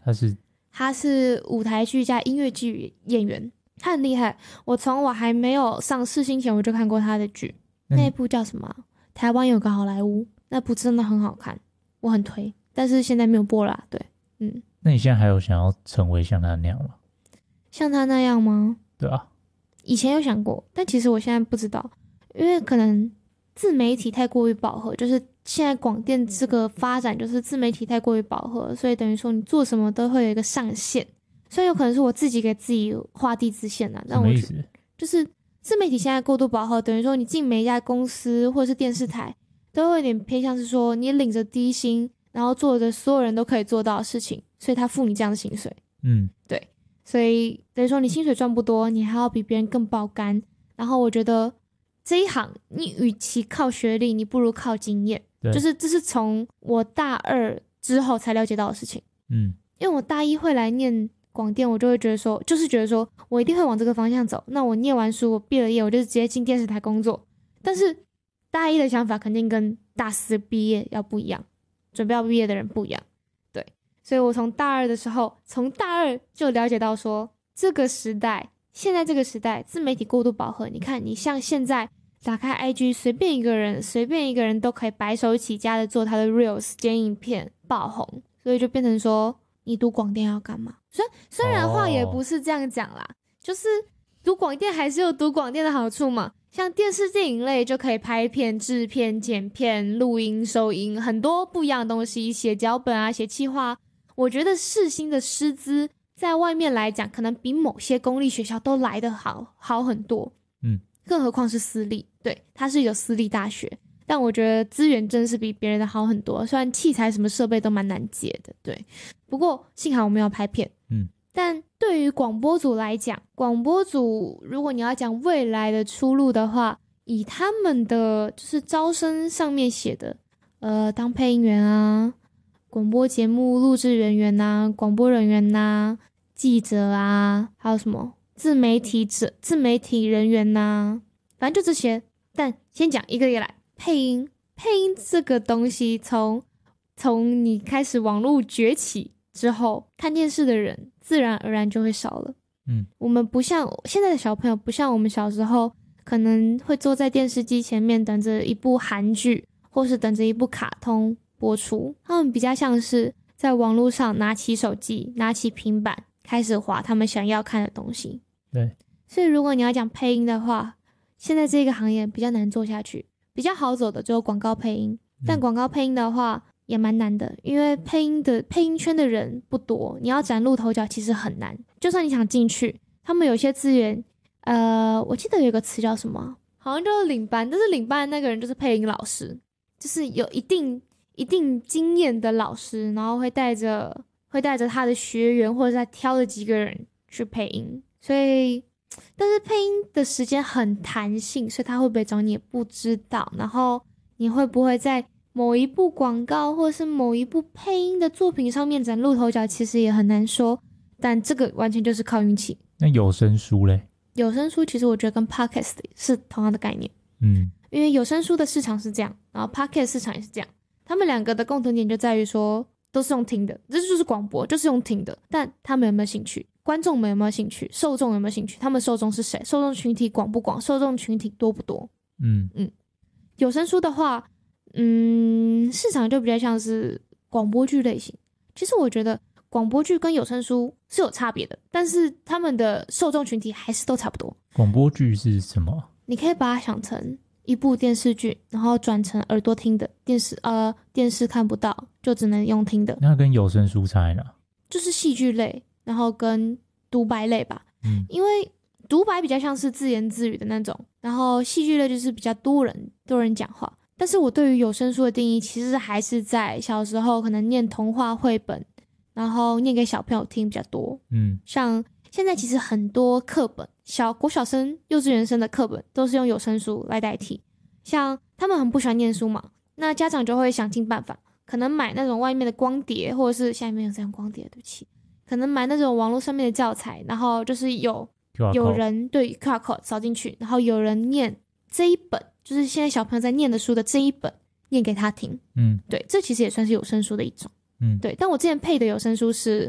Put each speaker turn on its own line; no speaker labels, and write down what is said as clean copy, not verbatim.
他是舞台剧加音乐剧演员，他很厉害。我从我还没有上世新前我就看过他的剧，那一部叫什么？台湾有个好莱坞，那部真的很好看，我很推，但是现在没有播啦。对，
那你现在还有想要成为像他那样吗？
像他那样吗？
对啊，
以前有想过，但其实我现在不知道，因为可能自媒体太过于饱和，就是现在广电这个发展就是自媒体太过于饱和，所以等于说你做什么都会有一个上限，所以有可能是我自己给自己画地自限啊。
什么意思？
就是自媒体现在过度饱和，等于说你进每一家公司或者是电视台，都会有点偏向是说你领着低薪，然后做的所有人都可以做到的事情，所以他付你这样的薪水。对，所以等于说你薪水赚不多，你还要比别人更爆肝。然后我觉得这一行，你与其靠学历，你不如靠经验。就是这是从我大二之后才了解到的事情。因为我大一会来念广电，我就会觉得说，我一定会往这个方向走。那我念完书，我毕了业，我就直接进电视台工作。但是大一的想法肯定跟大四毕业要不一样，准备要毕业的人不一样。对，所以我从大二的时候，从大二就了解到说，这个时代，现在这个时代，自媒体过度饱和。你看，你像现在打开 IG， 随便一个人都可以白手起家的做他的 Reels 剪影片爆红，所以就变成说，你读广电要干嘛？虽然话也不是这样讲啦，就是读广电还是有读广电的好处嘛。像电视电影类就可以拍片、制片、剪片、录音、收音，很多不一样的东西，写脚本啊，写企划。我觉得世新的师资在外面来讲，可能比某些公立学校都来得好很多。更何况是私立，对，它是有私立大学，但我觉得资源真是比别人的好很多。虽然器材什么设备都蛮难借的，对，不过幸好我们要拍片。但对于广播组来讲，广播组如果你要讲未来的出路的话，以他们的就是招生上面写的，当配音员啊，广播节目录制人员啊，广播人员啊，记者啊，还有什么自媒体人员啊，反正就这些。但先讲一个一个来，配音这个东西从你开始网络崛起之后，看电视的人自然而然就会少了。我们不像现在的小朋友，不像我们小时候可能会坐在电视机前面等着一部韩剧或是等着一部卡通播出，他们比较像是在网络上拿起手机拿起平板开始滑他们想要看的东西。
对，
所以如果你要讲配音的话，现在这个行业比较难做下去，比较好走的只有广告配音。但广告配音的话也蛮难的，因为配音圈的人不多，你要崭露头角其实很难。就算你想进去，他们有些资源，我记得有个词叫什么，好像就是领班，但是领班的那个人就是配音老师，就是有一定经验的老师，然后会带着他的学员或者再挑了几个人去配音。所以但是配音的时间很弹性，所以他会不会找你也不知道，然后你会不会在某一部广告或是某一部配音的作品上面崭露头角，其实也很难说，但这个完全就是靠运气。
那有声书嘞？
有声书其实我觉得跟 Podcast 是同样的概念。因为有声书的市场是这样，然后 Podcast 市场也是这样，他们两个的共同点就在于说都是用听的，这就是广播，就是用听的，但他们有没有兴趣，观众们有没有兴趣，受众有没有兴趣，他们受众是谁，受众群体广不广，受众群体多不多。有声书的话，市场就比较像是广播剧类型。其实我觉得广播剧跟有声书是有差别的，但是他们的受众群体还是都差不多。
广播剧是什么？
你可以把它想成一部电视剧，然后转成耳朵听的，电视看不到，就只能用听的。
那跟有声书差在哪？
就是戏剧类，然后跟独白类吧。因为独白比较像是自言自语的那种，然后戏剧类就是比较多人讲话。但是我对于有声书的定义，其实还是在小时候可能念童话绘本，然后念给小朋友听比较多。像现在其实很多课本，国小生、幼稚园生的课本都是用有声书来代替。像他们很不喜欢念书嘛，那家长就会想尽办法，可能买那种外面的光碟，或者是现在没有这样光碟，对不起，可能买那种网络上面的教材，然后就是有人对 QR code 扫进去，然后有人念这一本，就是现在小朋友在念的书的这一本，念给他听。对，这其实也算是有声书的一种。对，但我之前配的有声书是